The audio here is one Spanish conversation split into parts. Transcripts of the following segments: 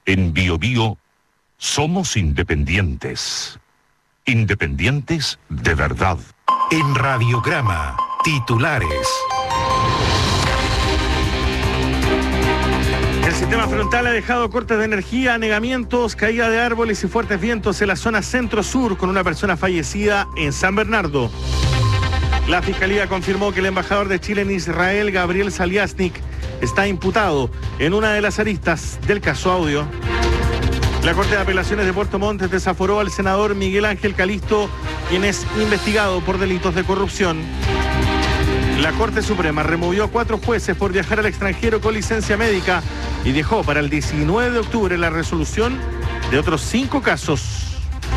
En BioBio somos independientes. Independientes de verdad. En Radiograma, titulares. El sistema frontal ha dejado cortes de energía, anegamientos, caída de árboles y fuertes vientos en la zona centro-sur, con una persona fallecida en San Bernardo. La Fiscalía confirmó que el embajador de Chile en Israel, Gabriel Saliasnik, está imputado en una de las aristas del caso Audio. La Corte de Apelaciones de Puerto Montt desaforó al senador Miguel Ángel Calisto, quien es investigado por delitos de corrupción. La Corte Suprema removió a 4 jueces por viajar al extranjero con licencia médica y dejó para el 19 de octubre la resolución de otros 5 casos.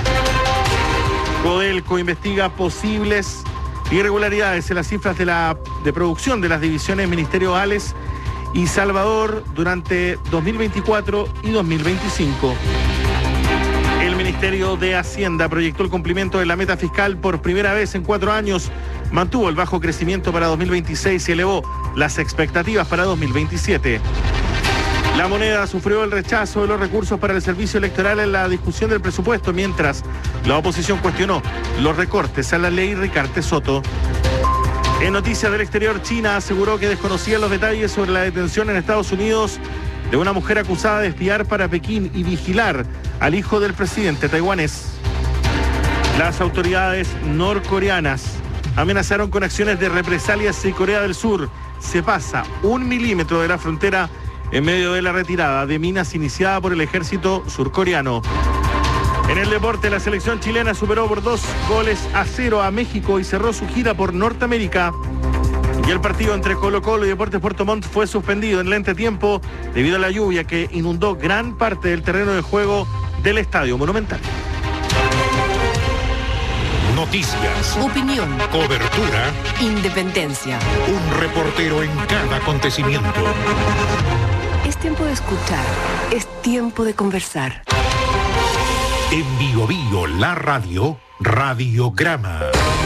Codelco investiga posibles irregularidades en las cifras de producción de las divisiones Ministerio Ales y Salvador durante 2024 y 2025. El Ministerio de Hacienda proyectó el cumplimiento de la meta fiscal por primera vez en 4 años, mantuvo el bajo crecimiento para 2026 y elevó las expectativas para 2027. La Moneda sufrió el rechazo de los recursos para el servicio electoral en la discusión del presupuesto, mientras la oposición cuestionó los recortes a la ley Ricarte Soto. En noticias del exterior, China aseguró que desconocía los detalles sobre la detención en Estados Unidos de una mujer acusada de espiar para Pekín y vigilar al hijo del presidente taiwanés. Las autoridades norcoreanas amenazaron con acciones de represalias si Corea del Sur se pasa 1 milímetro de la frontera en medio de la retirada de minas iniciada por el ejército surcoreano. En el deporte, la selección chilena superó por 2-0 a México y cerró su gira por Norteamérica. Y el partido entre Colo-Colo y Deportes Puerto Montt fue suspendido en el entretiempo debido a la lluvia que inundó gran parte del terreno de juego del Estadio Monumental. Noticias, opinión, cobertura, independencia. Un reportero en cada acontecimiento. Es tiempo de escuchar, es tiempo de conversar. En BioBio, la radio, Radiograma.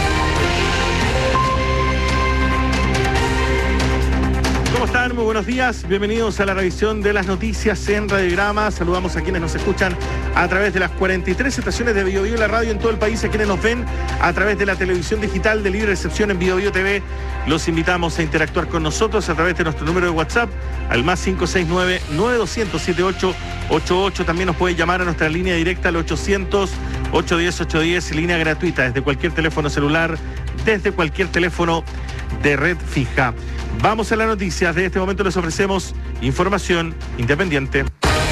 ¿Cómo están? Muy buenos días. Bienvenidos a la revisión de las noticias en Radiograma. Saludamos a quienes nos escuchan a través de las 43 estaciones de BioBio la radio en todo el país, a quienes nos ven a través de la televisión digital de libre recepción en BioBio TV. Los invitamos a interactuar con nosotros a través de nuestro número de WhatsApp al más 569-9200-7888. También nos puede llamar a nuestra línea directa al 800-810-810, línea gratuita desde cualquier teléfono celular, desde cualquier teléfono de red fija. Vamos a las noticias. De este momento les ofrecemos información independiente.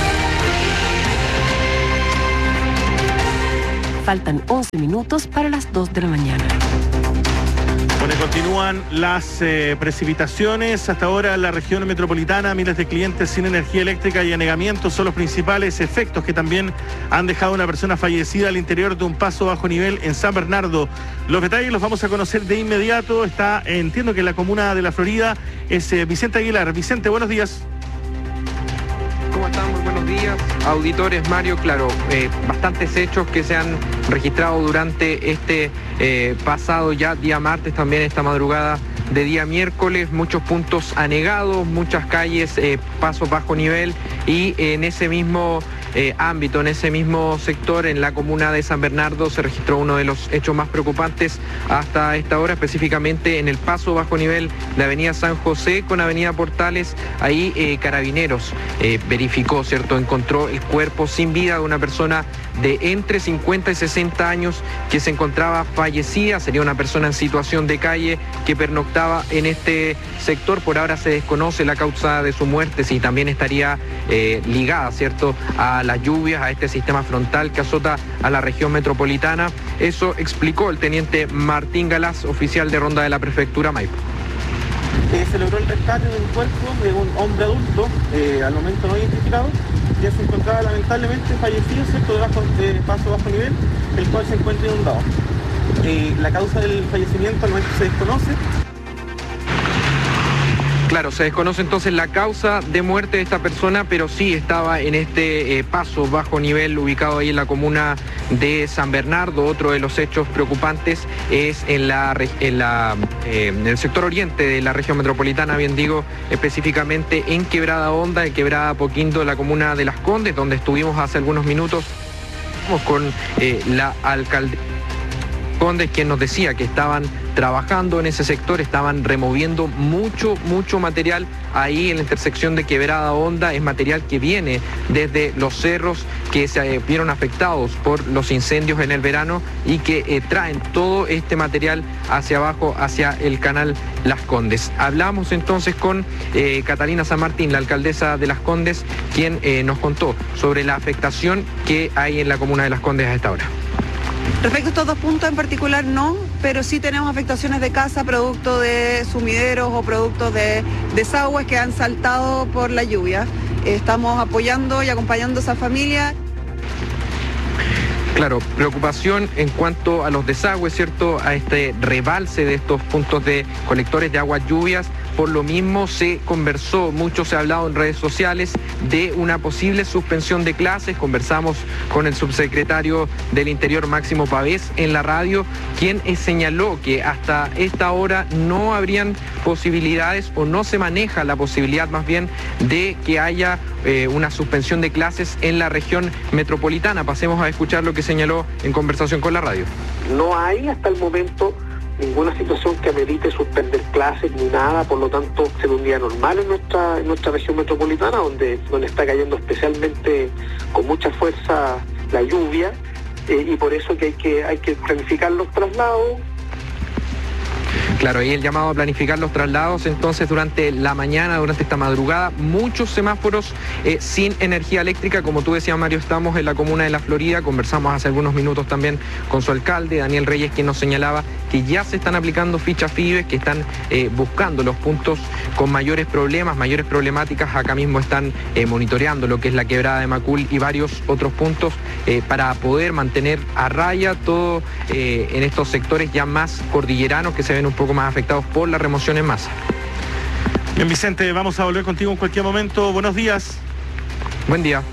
Faltan 11 minutos para las 2 de la mañana. Bueno, continúan las precipitaciones. Hasta ahora en la región metropolitana, miles de clientes sin energía eléctrica y anegamientos son los principales efectos que también han dejado a una persona fallecida al interior de un paso bajo nivel en San Bernardo. Los detalles los vamos a conocer de inmediato. Entiendo que en la comuna de La Florida es Vicente Aguilar. Vicente, buenos días. ¿Cómo están? Muy buenos días, auditores. Mario, claro, bastantes hechos que se han registrado durante este pasado ya día martes, también esta madrugada de día miércoles, muchos puntos anegados, muchas calles, pasos bajo nivel, y en ese mismo ámbito, en ese mismo sector, en la comuna de San Bernardo, se registró uno de los hechos más preocupantes hasta esta hora, específicamente en el paso bajo nivel de Avenida San José con Avenida Portales. Ahí Carabineros verificó, ¿cierto? Encontró el cuerpo sin vida de una persona de entre 50 y 60 años que se encontraba fallecida. Sería una persona en situación de calle que pernoctaba en este sector. Por ahora se desconoce la causa de su muerte, si también estaría ligada, ¿cierto?, a las lluvias, a este sistema frontal que azota a la región metropolitana. Eso explicó el teniente Martín Galás, oficial de ronda de la prefectura Maipo. Se logró el rescate de un cuerpo de un hombre adulto, al momento no identificado, que se encontraba lamentablemente fallecido, ¿cierto?, de paso bajo nivel, el cual se encuentra inundado. La causa del fallecimiento al momento se desconoce. Claro, se desconoce entonces la causa de muerte de esta persona, pero sí estaba en este paso bajo nivel ubicado ahí en la comuna de San Bernardo. Otro de los hechos preocupantes es en el sector oriente de la región metropolitana, bien digo, específicamente en Quebrada Honda, en Quebrada Apoquindo, la comuna de Las Condes, donde estuvimos hace algunos minutos con la alcaldesa Condes, quien nos decía que estaban trabajando en ese sector, estaban removiendo mucho material ahí en la intersección de Quebrada Honda. Es material que viene desde los cerros que se vieron afectados por los incendios en el verano y que traen todo este material hacia abajo, hacia el canal Las Condes. Hablamos entonces con Catalina San Martín, la alcaldesa de Las Condes, quien nos contó sobre la afectación que hay en la comuna de Las Condes a esta hora. Respecto a estos dos puntos en particular no, pero sí tenemos afectaciones de casa, producto de sumideros o productos de desagües que han saltado por la lluvia. Estamos apoyando y acompañando a esa familia. Claro, preocupación en cuanto a los desagües, ¿cierto? A este rebalse de estos puntos de colectores de aguas lluvias. Por lo mismo se conversó, mucho se ha hablado en redes sociales de una posible suspensión de clases. Conversamos con el subsecretario del Interior, Máximo Pavés, en la radio, quien señaló que hasta esta hora no habrían posibilidades o no se maneja la posibilidad más bien de que haya una suspensión de clases en la región metropolitana. Pasemos a escuchar lo que señaló en conversación con la radio. No hay hasta el momento ninguna situación que amerite suspender clases ni nada, por lo tanto será un día normal en nuestra región metropolitana, donde está cayendo especialmente con mucha fuerza la lluvia, y por eso que hay que planificar los traslados. Claro, ahí el llamado a planificar los traslados, entonces durante la mañana, durante esta madrugada, muchos semáforos sin energía eléctrica. Como tú decías, Mario, estamos en la comuna de La Florida, conversamos hace algunos minutos también con su alcalde, Daniel Reyes, quien nos señalaba que ya se están aplicando fichas FIBE, que están buscando los puntos con mayores problemas, mayores problemáticas. Acá mismo están monitoreando lo que es la quebrada de Macul y varios otros puntos para poder mantener a raya todo en estos sectores ya más cordilleranos que se ven un poco más afectados por la remoción en masa. Bien, Vicente, vamos a volver contigo en cualquier momento. Buenos días. Buen día.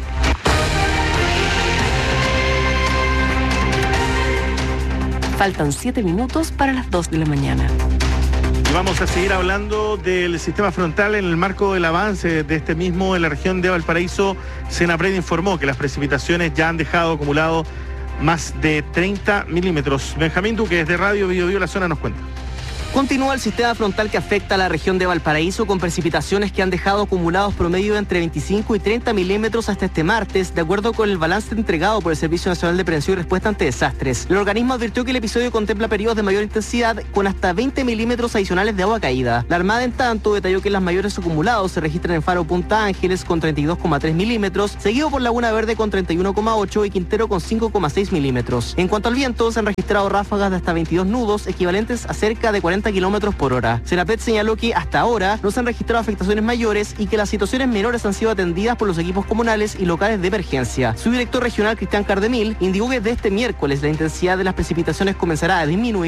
Faltan 7 minutos para las 2 de la mañana. Y vamos a seguir hablando del sistema frontal en el marco del avance de este mismo en la región de Valparaíso. Senapred informó que las precipitaciones ya han dejado acumulado más de 30 milímetros. Benjamín Duque, desde Radio Biobío La Zona, nos cuenta. Continúa el sistema frontal que afecta a la región de Valparaíso con precipitaciones que han dejado acumulados promedio entre 25 y 30 milímetros hasta este martes, de acuerdo con el balance entregado por el Servicio Nacional de Prevención y Respuesta ante Desastres. El organismo advirtió que el episodio contempla periodos de mayor intensidad con hasta 20 milímetros adicionales de agua caída. La Armada, en tanto, detalló que los mayores acumulados se registran en Faro Punta Ángeles con 32,3 milímetros, seguido por Laguna Verde con 31,8 y Quintero con 5,6 milímetros. En cuanto al viento, se han registrado ráfagas de hasta 22 nudos, equivalentes a cerca de 40 kilómetros por hora. Senapred señaló que hasta ahora no se han registrado afectaciones mayores y que las situaciones menores han sido atendidas por los equipos comunales y locales de emergencia. Su director regional, Cristian Cardemil, indicó que desde este miércoles la intensidad de las precipitaciones comenzará a disminuir